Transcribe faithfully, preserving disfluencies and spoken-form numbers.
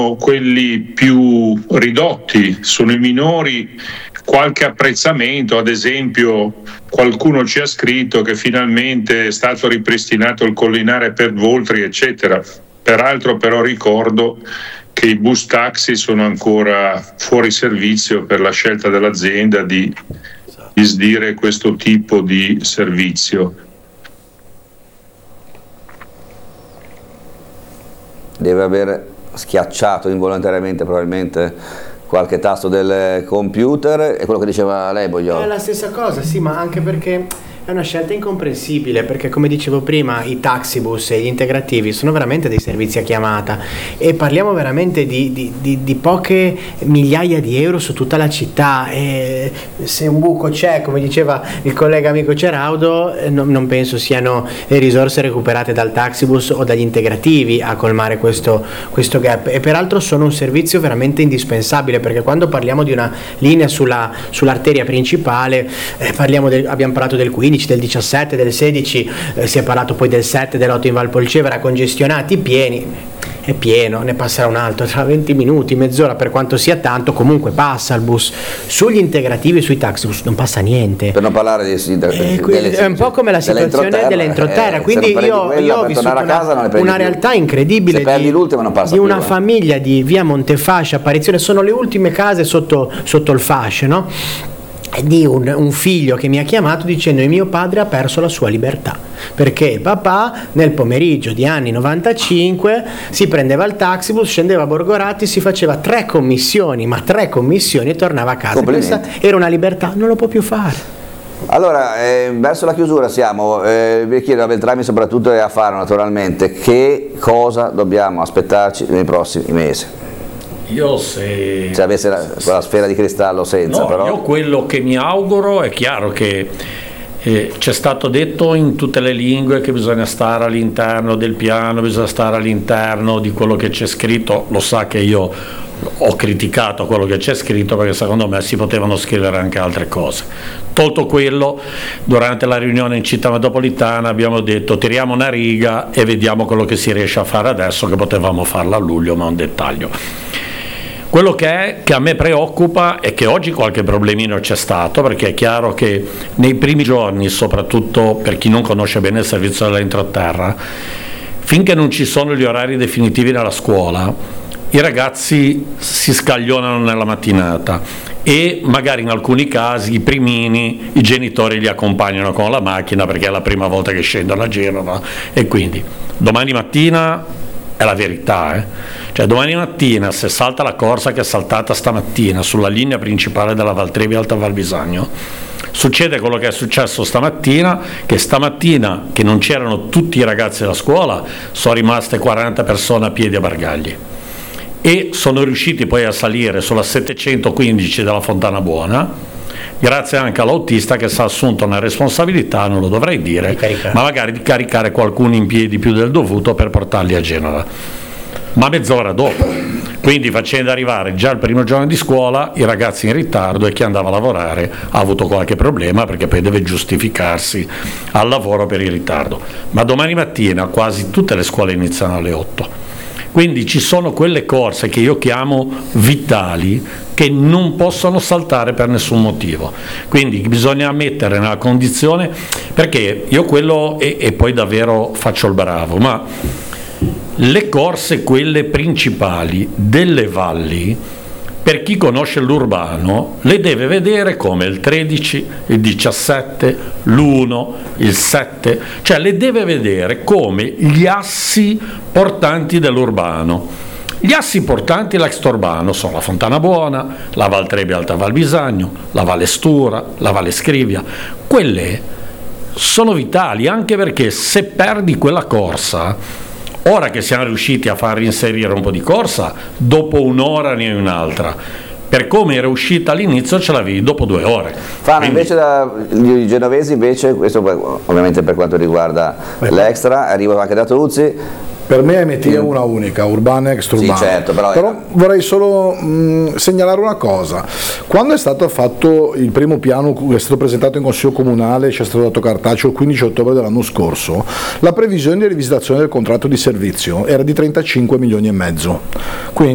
quelli più ridotti, sono i minori. Qualche apprezzamento, ad esempio qualcuno ci ha scritto che finalmente è stato ripristinato il collinare per Voltri, eccetera. Peraltro però ricordo che i bus taxi sono ancora fuori servizio per la scelta dell'azienda di disdire questo tipo di servizio. Deve aver schiacciato involontariamente probabilmente qualche tasto del computer, è quello che diceva lei, Bogliolo. È la stessa cosa, sì, ma anche perché è una scelta incomprensibile, perché come dicevo prima i taxibus e gli integrativi sono veramente dei servizi a chiamata e parliamo veramente di, di, di, di poche migliaia di euro su tutta la città, e se un buco c'è, come diceva il collega amico Ceraudo, non, non penso siano le risorse recuperate dal taxibus o dagli integrativi a colmare questo, questo gap, e peraltro sono un servizio veramente indispensabile, perché quando parliamo di una linea sulla, sull'arteria principale eh, parliamo del, abbiamo parlato del quindici, del diciassette, del sedici, eh, si è parlato poi del sette, dell'otto in Valpolcevera, congestionati, pieni, è pieno, ne passerà un altro tra venti minuti, mezz'ora, per quanto sia tanto, comunque passa il bus. Sugli integrativi, sui taxibus non passa niente, per non parlare di, di, eh, quindi, è un po' come la situazione dell'entroterra, eh, quindi io, quella, io ho vissuto una, casa, una realtà incredibile se perdi di, l'ultima non passa di una più, eh. famiglia di via Montefascio, apparizione, sono le ultime case sotto, sotto il fascio, no? Di un, un figlio che mi ha chiamato dicendo che mio padre ha perso la sua libertà perché papà nel pomeriggio di anni novantacinque si prendeva il taxibus, scendeva a Borgorati, si faceva tre commissioni, ma tre commissioni, e tornava a casa. Questa era una libertà, non lo può più fare. Allora, eh, verso la chiusura siamo, eh, vi chiedo a Beltrami soprattutto e a Faro naturalmente, che cosa dobbiamo aspettarci nei prossimi mesi? Io se, se avesse la, quella sfera di cristallo senza, no, però. Io quello che mi auguro, è chiaro che eh, c'è stato detto in tutte le lingue che bisogna stare all'interno del piano, bisogna stare all'interno di quello che c'è scritto, lo sa che io ho criticato quello che c'è scritto perché secondo me si potevano scrivere anche altre cose. Tolto quello, durante la riunione in città metropolitana abbiamo detto tiriamo una riga e vediamo quello che si riesce a fare adesso, che potevamo farlo a luglio, ma è un dettaglio. Quello che è, che a me preoccupa, è che oggi qualche problemino c'è stato, perché è chiaro che nei primi giorni, soprattutto per chi non conosce bene il servizio dell'entroterra, finché non ci sono gli orari definitivi nella scuola, i ragazzi si scaglionano nella mattinata e magari in alcuni casi i primini, i genitori li accompagnano con la macchina perché è la prima volta che scendono a Genova, e quindi domani mattina è la verità, eh? Cioè domani mattina se salta la corsa che è saltata stamattina sulla linea principale della Valtrevi Alta Val Bisagno, succede quello che è successo stamattina, che stamattina che non c'erano tutti i ragazzi della scuola, sono rimaste quaranta persone a piedi a Bargagli e sono riusciti poi a salire sulla settecentoquindici della Fontana Buona, grazie anche all'autista che si è assunto una responsabilità, non lo dovrei dire, ma magari di caricare qualcuno in piedi più del dovuto per portarli a Genova, ma mezz'ora dopo, quindi facendo arrivare già il primo giorno di scuola i ragazzi in ritardo, e chi andava a lavorare ha avuto qualche problema perché poi deve giustificarsi al lavoro per il ritardo. Ma domani mattina quasi tutte le scuole iniziano alle otto. Quindi ci sono quelle corse che io chiamo vitali che non possono saltare per nessun motivo, quindi bisogna mettere nella condizione, perché io quello, e, e poi davvero faccio il bravo, ma le corse quelle principali delle valli, per chi conosce l'urbano, le deve vedere come il tredici, il diciassette, l'uno, il sette, cioè le deve vedere come gli assi portanti dell'urbano. Gli assi portanti dell'extraurbano sono la Fontana Buona, la Valtrevi Alta Val Bisagno, la Valle Stura, la Valle Scrivia. Quelle sono vitali, anche perché se perdi quella corsa, ora che siamo riusciti a far inserire un po' di corsa, dopo un'ora ne hai un'altra. Per come era uscita all'inizio ce l'avevi dopo due ore. Fano, quindi... invece da, gli genovesi invece, questo ovviamente per quanto riguarda l'extra, arriva anche da Truzzi. Per me M T è una unica, urbana e extraurbana. Sì, certo, però, però vorrei solo mh, segnalare una cosa. Quando è stato fatto il primo piano che è stato presentato in Consiglio Comunale, ci è stato dato cartaceo il quindici ottobre dell'anno scorso, la previsione di rivisitazione del contratto di servizio era di trentacinque milioni e mezzo. Quindi